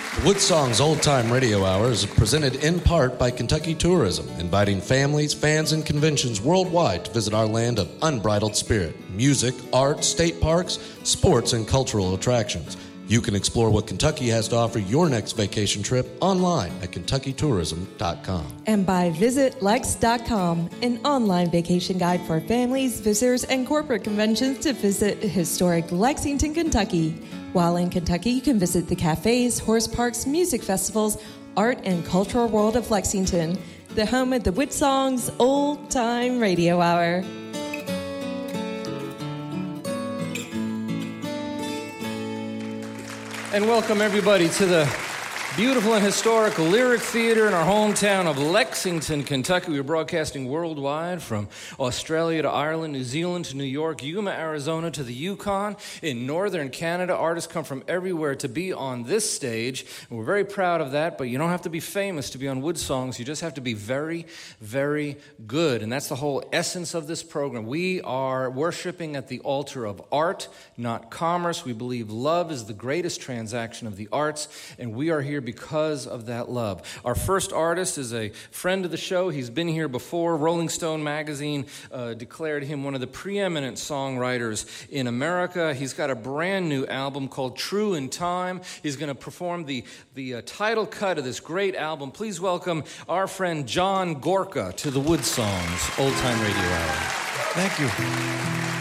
Wood Song's Old Time Radio Hour is presented in part by Kentucky Tourism, inviting families, fans, and conventions worldwide to visit our land of unbridled spirit, music, art, state parks, sports, and cultural attractions. You can explore what Kentucky has to offer your next vacation trip online at KentuckyTourism.com. And by VisitLex.com, an online vacation guide for families, visitors, and corporate conventions to visit historic Lexington, Kentucky. While in Kentucky, you can visit the cafes, horse parks, music festivals, art, and cultural world of Lexington, the home of the Wood Song's Old Time Radio Hour. And welcome everybody to the beautiful and historic Lyric Theater in our hometown of Lexington, Kentucky. We're broadcasting worldwide from Australia to Ireland, New Zealand to New York, Yuma, Arizona to the Yukon. In northern Canada, artists come from everywhere to be on this stage. And we're very proud of that, but you don't have to be famous to be on Wood Songs. You just have to be very, very good. And that's the whole essence of this program. We are worshiping at the altar of art, not commerce. We believe love is the greatest transaction of the arts, and we are here because of that love. Our first artist is a friend of the show. He's been here before. Rolling Stone magazine declared him one of the preeminent songwriters in America. He's got a brand new album called True in Time. He's going to perform the title cut of this great album. Please welcome our friend John Gorka to the Wood Songs Old Time Radio Hour. Thank you.